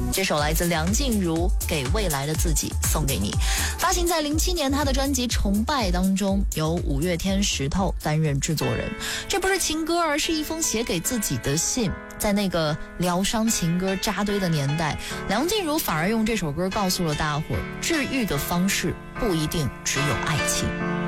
这首来自梁静茹《给未来的自己》送给你，发行在07年，她的专辑《崇拜》当中，由五月天石头担任制作人。这不是情歌，而是一封写给自己的信。在那个疗伤情歌扎堆的年代，梁静茹反而用这首歌告诉了大伙儿，治愈的方式不一定只有爱情。